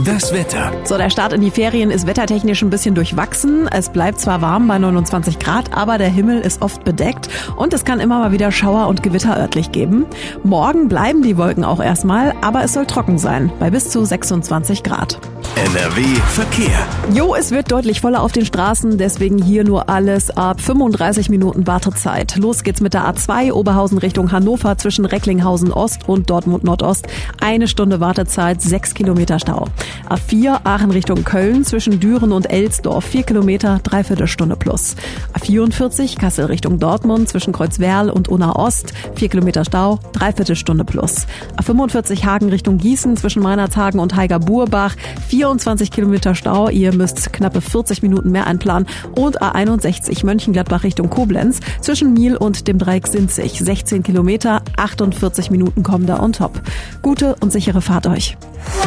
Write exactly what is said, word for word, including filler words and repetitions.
Das Wetter. So, der Start in die Ferien ist wettertechnisch ein bisschen durchwachsen. Es bleibt zwar warm bei neunundzwanzig Grad, aber der Himmel ist oft bedeckt und es kann immer mal wieder Schauer und Gewitter örtlich geben. Morgen bleiben die Wolken auch erstmal, aber es soll trocken sein, bei bis zu sechsundzwanzig Grad. N R W Verkehr. Jo, es wird deutlich voller auf den Straßen, deswegen hier nur alles ab fünfunddreißig Minuten Wartezeit. Los geht's mit der A zwei, Oberhausen Richtung Hannover zwischen Recklinghausen Ost und Dortmund Nordost. Eine Stunde Wartezeit, sechs Kilometer Stau. A vier, Aachen Richtung Köln zwischen Düren und Elsdorf, vier Kilometer, dreiviertel Stunde plus. A vierundvierzig, Kassel Richtung Dortmund zwischen Kreuzwerl und Unna Ost, vier Kilometer Stau, dreiviertel Stunde plus. A fünfundvierzig, Hagen Richtung Gießen zwischen Meinerzhagen und Heiger-Burbach, vierundzwanzig Kilometer Stau, ihr müsst knappe vierzig Minuten mehr einplanen. Und A einundsechzig, Mönchengladbach Richtung Koblenz zwischen Miel und dem Dreieck Sinzig, sechzehn Kilometer, achtundvierzig Minuten kommen da on top. Gute und sichere Fahrt euch.